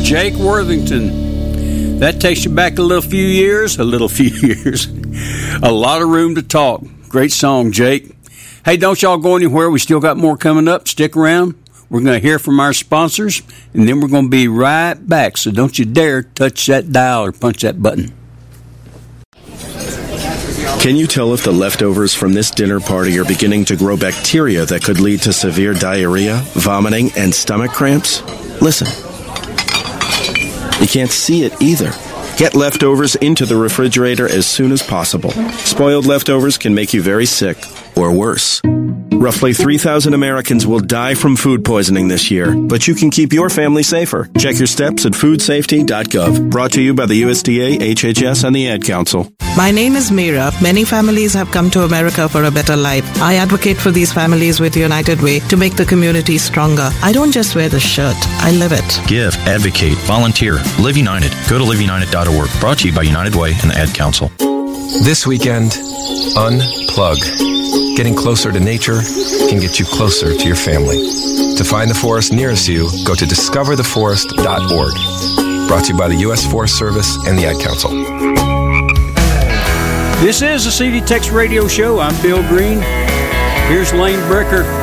Jake Worthington. That takes you back a few years. A lot of room to talk. Great song, Jake. Hey, don't y'all go anywhere. We still got more coming up. Stick around. We're going to hear from our sponsors, and then we're going to be right back. So don't you dare touch that dial or punch that button. Can you tell if the leftovers from this dinner party are beginning to grow bacteria that could lead to severe diarrhea, vomiting, and stomach cramps? Listen. You can't see it either. Get leftovers into the refrigerator as soon as possible. Spoiled leftovers can make you very sick, or worse. Roughly 3,000 Americans will die from food poisoning this year, but you can keep your family safer. Check your steps at foodsafety.gov. Brought to you by the USDA, HHS, and the Ad Council. My name is Meera. Many families have come to America for a better life. I advocate for these families with United Way to make the community stronger. I don't just wear the shirt, I live it. Give, advocate, volunteer, Live United. Go to liveunited.org. Brought to you by United Way and the Ad Council. This weekend, unplug. Getting closer to nature can get you closer to your family. To find the forest nearest you, go to discovertheforest.org. Brought to you by the U.S. Forest Service and the Ad Council. This is the CD Tex Radio Show. I'm Bill Green. Here's Lane Bricker.